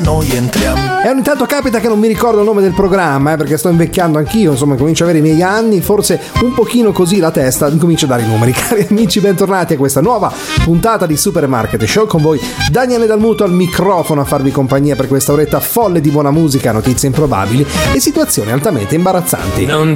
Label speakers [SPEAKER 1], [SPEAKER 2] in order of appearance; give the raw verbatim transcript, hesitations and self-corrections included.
[SPEAKER 1] noi entriamo.
[SPEAKER 2] E ogni tanto capita che non mi ricordo il nome del programma, eh, perché sto invecchiando anch'io, insomma comincio ad avere i miei anni, forse un pochino così la testa incomincia a dare i numeri. Cari amici, bentornati a questa nuova puntata di Supermarket Show, con voi Daniele Dalmuto al microfono a farvi compagnia per questa oretta folle di buona musica, notizie improbabili e situazioni altamente imbarazzanti.
[SPEAKER 1] Non